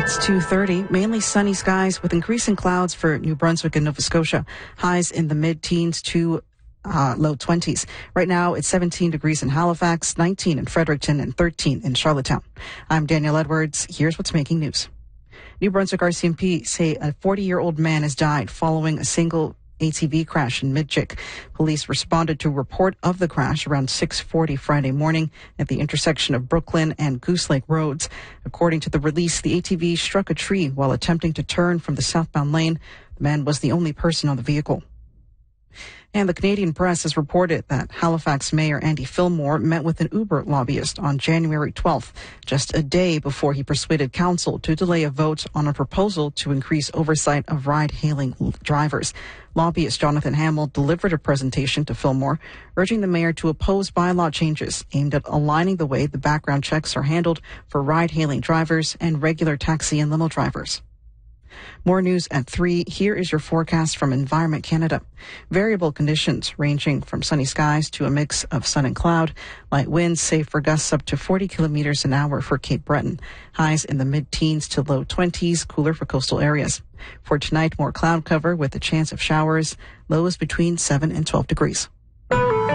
It's 2:30, mainly sunny skies with increasing clouds for New Brunswick and Nova Scotia. Highs in the mid-teens to low 20s. Right now, it's 17 degrees in Halifax, 19 in Fredericton, and 13 in Charlottetown. I'm Danielle Edwards. Here's what's making news. New Brunswick RCMP say a 40-year-old man has died following a single ATV crash in Midchick. Police responded to a report of the crash around 6:40 Friday morning at the intersection of Brooklyn and Goose Lake Roads. According to the release, the ATV struck a tree while attempting to turn from the southbound lane. The man was the only person on the vehicle. And the Canadian press has reported that Halifax Mayor Andy Fillmore met with an Uber lobbyist on January 12th, just a day before he persuaded council to delay a vote on a proposal to increase oversight of ride-hailing drivers. Lobbyist Jonathan Hamill delivered a presentation to Fillmore, urging the mayor to oppose bylaw changes aimed at aligning the way the background checks are handled for ride-hailing drivers and regular taxi and limo drivers. More news at 3. Here is your forecast from Environment Canada. Variable conditions ranging from sunny skies to a mix of sun and cloud. Light winds safe for gusts up to 40 kilometers an hour for Cape Breton. Highs in the mid-teens to low 20s, cooler for coastal areas. For tonight, more cloud cover with a chance of showers. Lows between 7 and 12 degrees.